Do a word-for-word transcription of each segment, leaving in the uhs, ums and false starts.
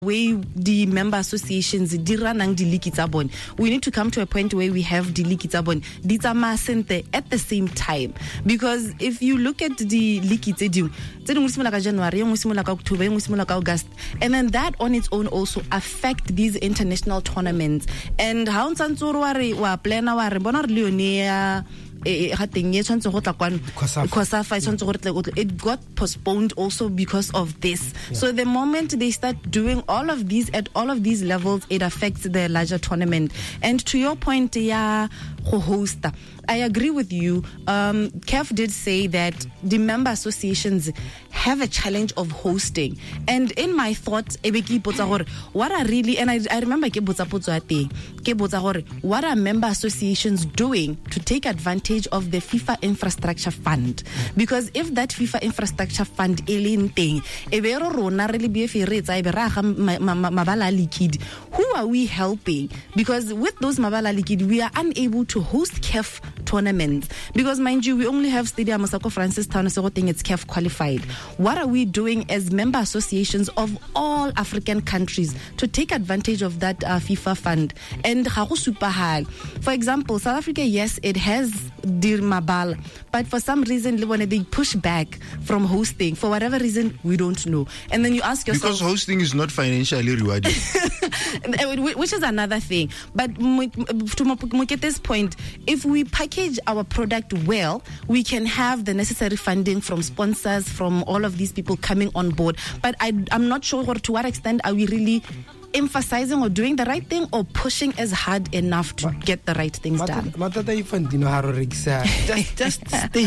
way the member associations di ranang di league tsa bone, we need to come to a point where we have the league tsa bone di tsamaya sentle at the same time, because if you look at the league tse dingwe tse dingwe simolola ka January, engwe simolola ka October, engwe simolola ka August, and then that on its own also affect these international tournaments. And how o ntse o re wa plana wa re bona re le yone ya it got postponed also because of this. Yeah. So the moment they start doing all of these at all of these levels, it affects the larger tournament. And to your point, yeah, host, I agree with you. Um, C A F did say that the member associations have a challenge of hosting. And in my thoughts, what are really, and I, I remember what are member associations doing to take advantage of the FIFA infrastructure fund? Because if that FIFA infrastructure fund thing, who are we helping? Because with those Mabala Likid, we are unable to host C A F tournaments, because mind you, we only have Stadium Masako Francis Town, so I think it's C A F qualified. What are we doing as member associations of all African countries to take advantage of that uh, FIFA fund? And for example, South Africa, yes, it has Dir Mabal, but for some reason they push back from hosting for whatever reason, we don't know. And then you ask yourself, because hosting is not financially rewarding. Which is another thing. But to Mukete's point, if we package our product well, we can have the necessary funding from sponsors, from all of these people coming on board. But I, I'm not sure to what extent are we really emphasizing or doing the right thing, or pushing as hard enough to but, get the right things done. Just, just stay.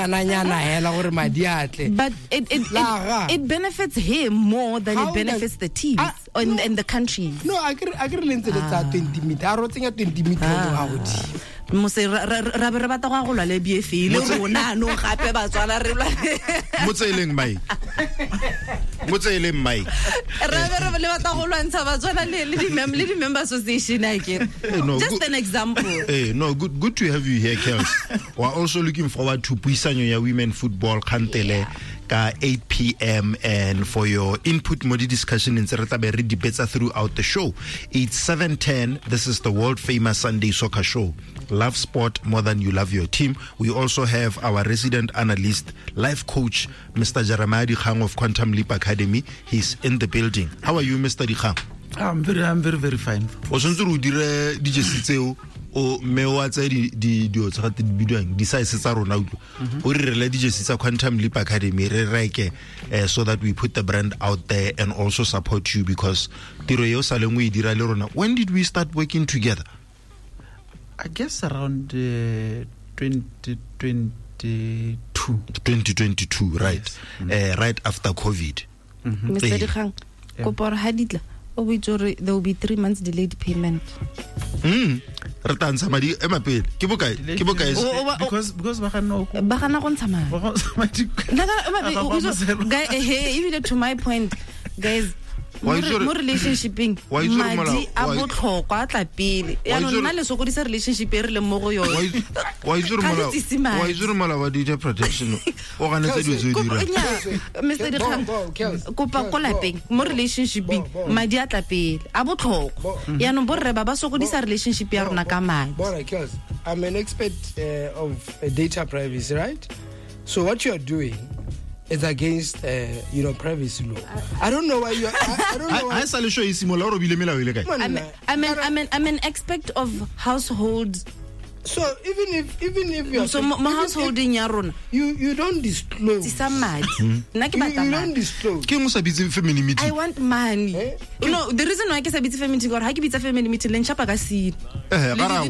But it it, it it benefits him more than How it benefits does, the teams uh, and, no, and the countries. No, I agree. I agree. Ah. twenty meters. Ah. Mose ra ra ra bata go gola le B F le rona no gape ba tswana re bla motseleng mai motseleng mai ra ra le bata go lwantsha ba tswana le le di member association I get just an example. Hey, no, good good to have you here, Kels. We are also looking forward to puisanyo ya women football Kantele ka eight p.m. and for your input modi discussion in Seretabe debates throughout the show. It's seven ten. This is the world famous Sunday soccer show. Love sport more than you love your team. We also have our resident analyst, life coach, Mister Jeremiah Dikhang of Quantum Leap Academy. He's in the building. How are you, Mister Dikhang? I'm very, I'm very, very fine. Osonzuru dire D J Sitseo o mewa tsa di di di o tsaka di bidiwang di size tsa rona utlo o re re D J Sitsa Quantum Leap Academy re reke so that we put the brand out there and also support you, because tiro yo salengwe e dira le rona. When did we start working together? I guess around uh, twenty twenty-two. twenty twenty-two, right? Yes. Mm-hmm. Uh, right after COVID. Mm-hmm. Mister Dikhang, kopor haditla. Oh, we there will be three months delayed payment. Hmm. Retansa madi emapele. Ke bokae? Ke bokae? Because because ba kana go ba kana go ntsha madi. Guys, hey, even to my point, guys. More relationshiping madi a botlhokwa tla pele ya nna le sokodisa relationship e re le mo go yona wa izuru mola wa izuru mola wa data protection o gana tse di zo dira Mister Dikhang kopa ko lapeng mo relationshiping madi a tla pele a botlhokwa ya no borre ba ba sokodisa relationship ya rona ka madi. I'm an expert uh, of uh, data privacy, right? So what you are doing is against, uh, you know, privacy law. I don't know why you. I, I don't know why. I'm, I'm, an, I'm, an, I'm an expert of household. So even if even if you're so my householding yaron, you you don't disclose. It's a mad. You, you don't disclose. I want money. Eh? You know the reason why I say it's family meeting or how it's a family meeting. Len chapa ka seed. Eh, ara.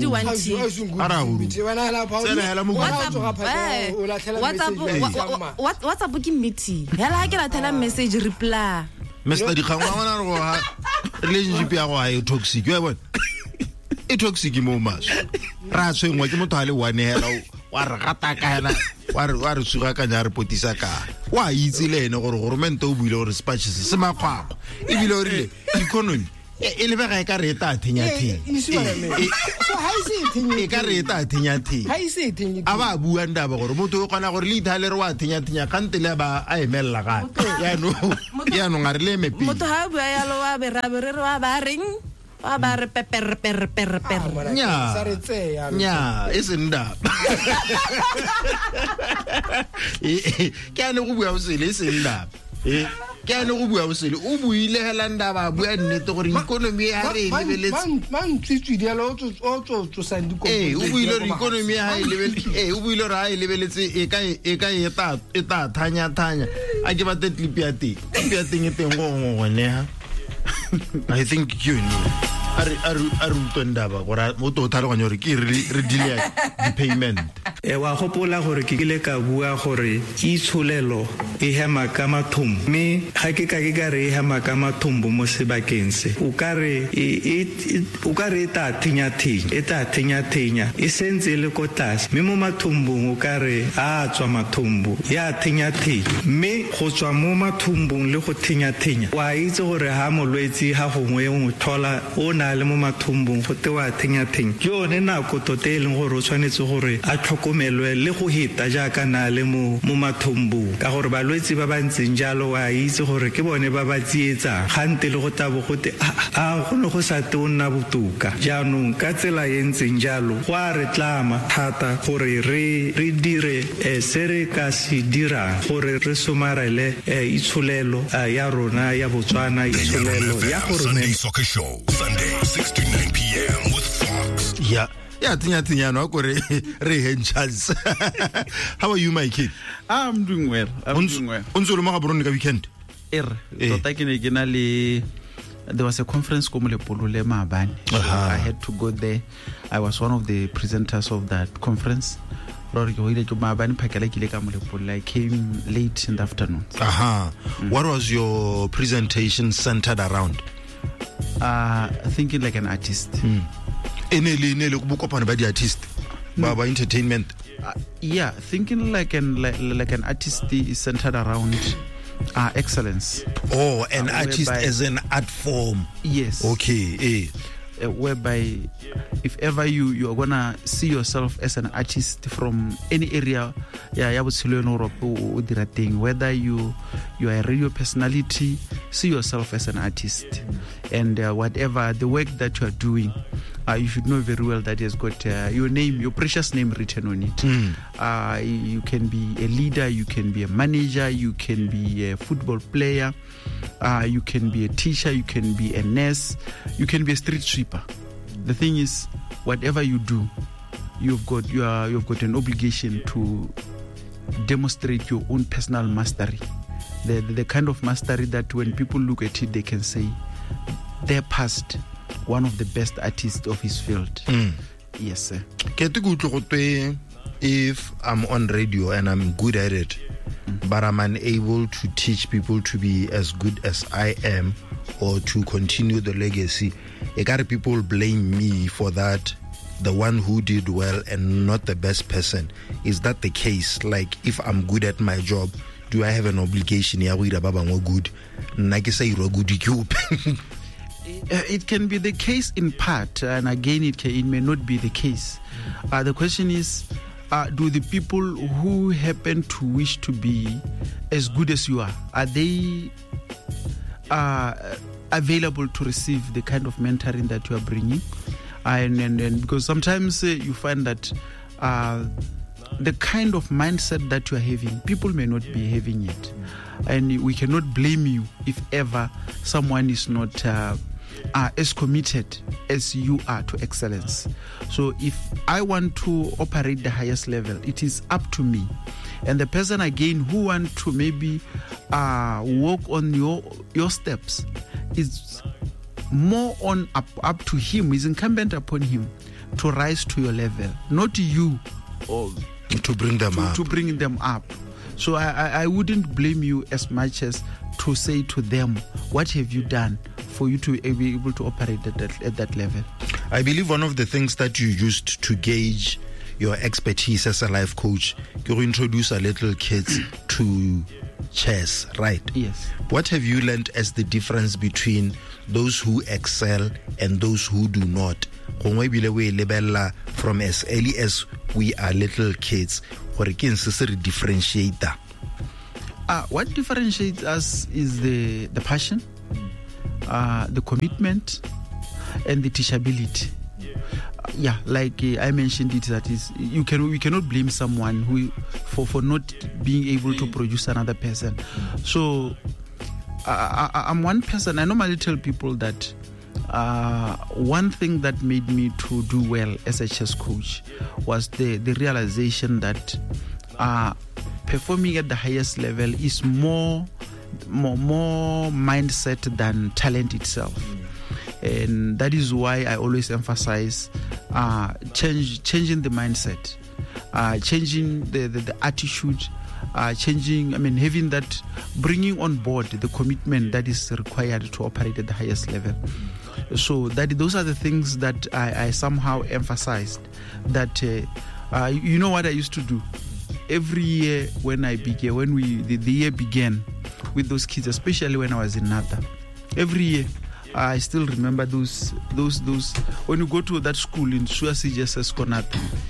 What what's up booking meeting? Hela ke la tela message reply. Mister Dikhang wa bona go ha relationship ya go ha e toxic. You want? E toxic mo mas. Ra tshwengwa ke motho a le one hela wa re gata ka hela wa re wa re suga ka nya re potisa ka wa itse le ene gore government o buile gore spatches se makgwakgo e bile o rile economy e le bega e ka re ta thenya theng so ha ise thenya e ka re ta thenya theng ha ise thenya a ba bua ndaba gore motho o kgona gore le ithale re wa thenya thenya kantele ba a emella ga ya no ya no ngare le mepi motho ha bua yalo wa be ra be re wa ba reng wa ba re peper per per per nya Sa re tseya. nya isindaba ke ane go bua bosele isindaba eh ke ane go bua bosele o buile hela ndaba bua nnete gore economy ya re e lebeletse Man tsitsi di alo o tso tso sandi ko. eh o buile re economy ya e lebeletse eh o buile re ha e lebeletse e ka e ka e ta e ta thanya thanya a ke ba te clip ya teng clip ya teng e teng go go ne ha I think you know are are are utondaba gora mo to thale gwa re ke re deal di payment e wa gopola gore ke ile ka bua gore itsholelo e hema ka mathum me ga ke ka ke ka re hema ka mathumbu mo sebakeng se o ka re e o ka re ta thinya thinya e ta thinya thinya e sentse le ko tlase me mo mathumbung o ka re a tswa mathumbu ya thinya thinya me go tswa mo mathumbung le go thinya thinya wa itse gore ha molwetsi ha gongwe o thola o na le mo mathumbung go te wa thinya thinya ke yone nako toteleng gore o tshwanetse gore a tlhokomelwe le go hita jaaka na le mo mo mathumbung ka gore balwetsi ba bantseng jalo wa itse gore ke bone ba ba tsietsa gante le go tabo go te a go no go sa tona botuka jaanong ka tsela e ntseng jalo go a re tlama thata gore re re dire se re ka se dira gore re somarele itsholelo ya rona ya Botswana itsholelo ya gore Sunday Soccer Show Sunday six to nine p m with Fox. yeah yeah tinya tinya no gore re henchals how are you my kid? I'm doing well. I'm doing well. Unzo lo mga borone ka weekend Er, tota ke ne ke na le there was a conference ko mo Lepolo le Maabane. I had to go there. I was one of the presenters of that conference. I came late in the afternoon. Aha. Mm. What was your presentation centered around? Uh, thinking like an artist. Mm. Enele enele go bukopana ba di artist. Ba ba entertainment. Uh, yeah, thinking like an like, like an artist is centered around uh, excellence. Oh, an uh, artist whereby, as an art form. Yes. Okay. Eh. Uh, whereby if ever you you are gonna see yourself as an artist from any area, yeah, ya botshelo no ro o dira teng, whether you you are a radio personality, see yourself as an artist. And uh, whatever the work that you are doing, uh, you should know very well that it has got uh, your name, your precious name written on it. Mm. Uh, you can be a leader, you can be a manager, you can be a football player, uh, you can be a teacher, you can be a nurse, you can be a street sweeper. The thing is, whatever you do, you've got you are you've got an obligation to demonstrate your own personal mastery, the, the the kind of mastery that when people look at it, they can say they're past one of the best artists of his field. Mm. Yes, sir. If I'm on radio and I'm good at it, mm. but I'm unable to teach people to be as good as I am or to continue the legacy, a lot of people blame me for that, the one who did well and not the best person. Is that the case? Like, if I'm good at my job, do I have an obligation? Good. It can be the case in part, and again, it can, it may not be the case. Uh, the question is, uh, do the people who happen to wish to be as good as you are, are they uh, available to receive the kind of mentoring that you are bringing? And, and, and because sometimes uh, you find that uh, the kind of mindset that you are having, people may not be having it. And we cannot blame you if ever someone is not uh, uh, as committed as you are to excellence. So if I want to operate the highest level, it is up to me. And the person again who want to maybe uh, walk on your your steps is more on up, up to him, is incumbent upon him to rise to your level, not you or to bring them to, up. To bring them up. So I, I, I wouldn't blame you as much as to say to them, what have you done for you to be able to operate at that, at that level? I believe one of the things that you used to gauge your expertise as a life coach, you introduce our little kids to chess, right? Yes. What have you learned as the difference between those who excel and those who do not? From as early as we are little kids, differentiator. Uh, what differentiates us is the, the passion, uh, the commitment, and the teachability. Uh, yeah, like uh, I mentioned it, that is, you can we cannot blame someone who for, for not being able to produce another person. So I, I, I'm one person. I normally tell people that uh, one thing that made me to do well as a chess coach was the, the realization that uh, performing at the highest level is more, more, more mindset than talent itself. And that is why I always emphasize uh, change, changing the mindset, uh, changing the, the, the attitude, uh, changing, I mean, having that, bringing on board the commitment that is required to operate at the highest level. So that those are the things that I, I somehow emphasized. That uh, uh, you know what I used to do every year when I began, when we the, the year began with those kids, especially when I was in Nata. Every year, I still remember those those those when you go to that school in Suasi J S S Konata,